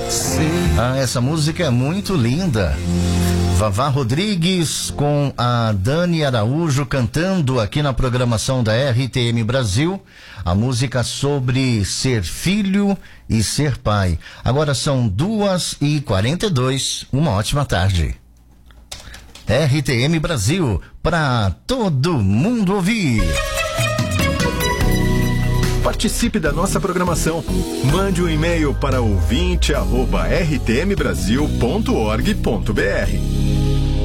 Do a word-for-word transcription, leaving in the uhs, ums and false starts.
Ah, essa música é muito linda. Vavá Rodrigues com a Dani Araújo cantando aqui na programação da R T M Brasil, a música sobre ser filho e ser pai. Agora são duas e quarenta e dois, uma ótima tarde. R T M Brasil, para todo mundo ouvir. Participe da nossa programação. Mande um e-mail para ouvinte arroba r t m brasil ponto org ponto b r.